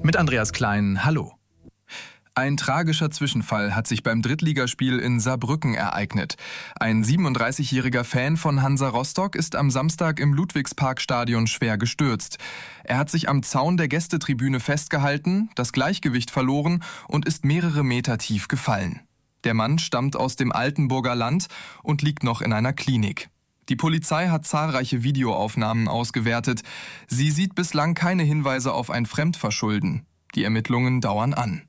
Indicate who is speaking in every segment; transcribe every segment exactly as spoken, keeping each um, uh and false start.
Speaker 1: Mit Andreas Klein, hallo. Ein tragischer Zwischenfall hat sich beim Drittligaspiel in Saarbrücken ereignet. Ein siebenunddreißigjähriger Fan von Hansa Rostock ist am Samstag im Ludwigsparkstadion schwer gestürzt. Er hat sich am Zaun der Gästetribüne festgehalten, das Gleichgewicht verloren und ist mehrere Meter tief gefallen. Der Mann stammt aus dem Altenburger Land und liegt noch in einer Klinik. Die Polizei hat zahlreiche Videoaufnahmen ausgewertet. Sie sieht bislang keine Hinweise auf ein Fremdverschulden. Die Ermittlungen dauern an.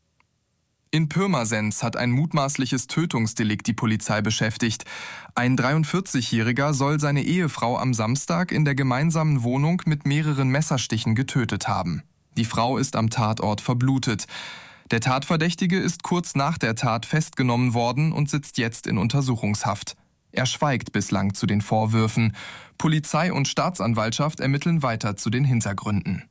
Speaker 1: In Pirmasens hat ein mutmaßliches Tötungsdelikt die Polizei beschäftigt. Ein dreiundvierzigjähriger soll seine Ehefrau am Samstag in der gemeinsamen Wohnung mit mehreren Messerstichen getötet haben. Die Frau ist am Tatort verblutet. Der Tatverdächtige ist kurz nach der Tat festgenommen worden und sitzt jetzt in Untersuchungshaft. Er schweigt bislang zu den Vorwürfen. Polizei und Staatsanwaltschaft ermitteln weiter zu den Hintergründen.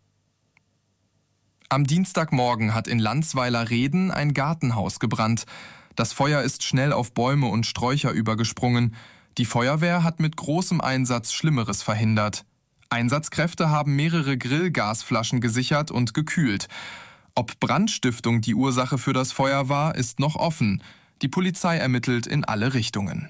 Speaker 1: Am Dienstagmorgen hat in Landsweiler-Reden ein Gartenhaus gebrannt. Das Feuer ist schnell auf Bäume und Sträucher übergesprungen. Die Feuerwehr hat mit großem Einsatz Schlimmeres verhindert. Einsatzkräfte haben mehrere Grillgasflaschen gesichert und gekühlt. Ob Brandstiftung die Ursache für das Feuer war, ist noch offen. Die Polizei ermittelt in alle Richtungen.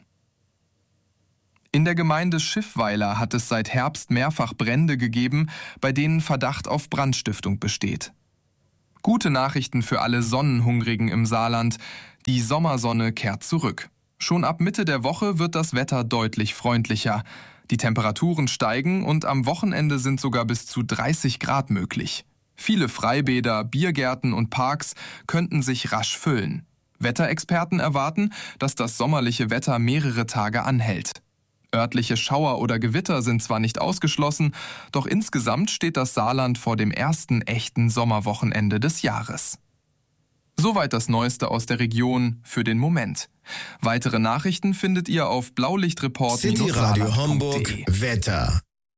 Speaker 1: In der Gemeinde Schiffweiler hat es seit Herbst mehrfach Brände gegeben, bei denen Verdacht auf Brandstiftung besteht. Gute Nachrichten für alle Sonnenhungrigen im Saarland. Die Sommersonne kehrt zurück. Schon ab Mitte der Woche wird das Wetter deutlich freundlicher. Die Temperaturen steigen und am Wochenende sind sogar bis zu dreißig Grad möglich. Viele Freibäder, Biergärten und Parks könnten sich rasch füllen. Wetterexperten erwarten, dass das sommerliche Wetter mehrere Tage anhält. Örtliche Schauer oder Gewitter sind zwar nicht ausgeschlossen, doch insgesamt steht das Saarland vor dem ersten echten Sommerwochenende des Jahres. Soweit das Neueste aus der Region für den Moment. Weitere Nachrichten findet ihr auf blaulichtreport
Speaker 2: City Radio Homburg Wetter.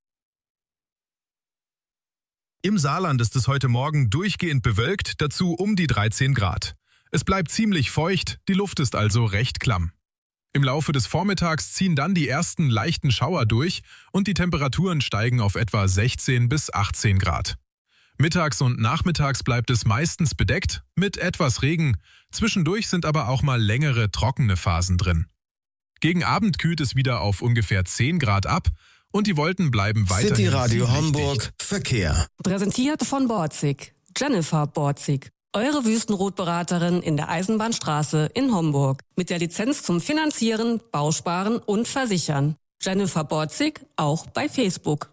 Speaker 3: Im Saarland ist es heute Morgen durchgehend bewölkt, dazu um die dreizehn Grad. Es bleibt ziemlich feucht, die Luft ist also recht klamm. Im Laufe des Vormittags ziehen dann die ersten leichten Schauer durch und die Temperaturen steigen auf etwa sechzehn bis achtzehn Grad. Mittags und nachmittags bleibt es meistens bedeckt, mit etwas Regen. Zwischendurch sind aber auch mal längere, trockene Phasen drin. Gegen Abend kühlt es wieder auf ungefähr zehn Grad ab und die Wolken bleiben weiterhin
Speaker 2: City Radio
Speaker 3: ziemlich
Speaker 2: Homburg
Speaker 3: dicht.
Speaker 2: Verkehr.
Speaker 4: Präsentiert von Borzig. Jennifer Borzig. Eure Wüstenrotberaterin in der Eisenbahnstraße in Homburg. Mit der Lizenz zum Finanzieren, Bausparen und Versichern. Jennifer Borzig, auch bei Facebook.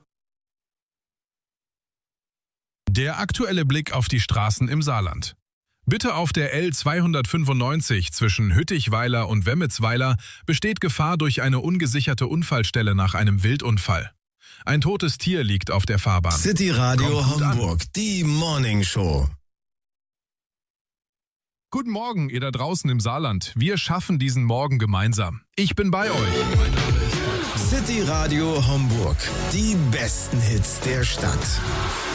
Speaker 3: Der aktuelle Blick auf die Straßen im Saarland. Bitte auf der L zweihundertfünfundneunzig zwischen Hüttichweiler und Wemmetsweiler besteht Gefahr durch eine ungesicherte Unfallstelle nach einem Wildunfall. Ein totes Tier liegt auf der Fahrbahn.
Speaker 2: City Radio
Speaker 3: Kommt gut an.
Speaker 2: Homburg, die Morning Show.
Speaker 3: Guten Morgen, ihr da draußen im Saarland. Wir schaffen diesen Morgen gemeinsam. Ich bin bei euch.
Speaker 2: City Radio Homburg, die besten Hits der Stadt.